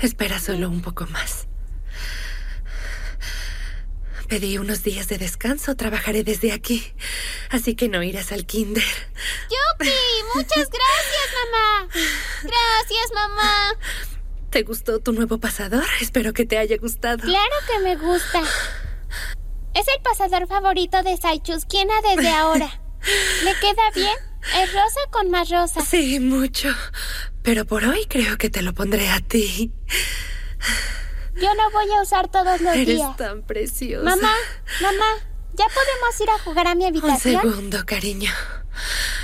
Espera solo un poco más. Pedí unos días de descanso. Trabajaré desde aquí. Así que no irás al kinder. ¡Yupi! ¡Muchas gracias, mamá! ¡Gracias, mamá! ¿Te gustó tu nuevo pasador? Espero que te haya gustado. Claro que me gusta. Es el pasador favorito de Saichuskiena desde ahora. ¿Le queda bien? Es rosa con más rosa. Sí, mucho. Pero por hoy creo que te lo pondré a ti. Yo lo voy a usar todos los días. Eres tan preciosa. Mamá, ¿ya podemos ir a jugar a mi habitación? Un segundo, cariño.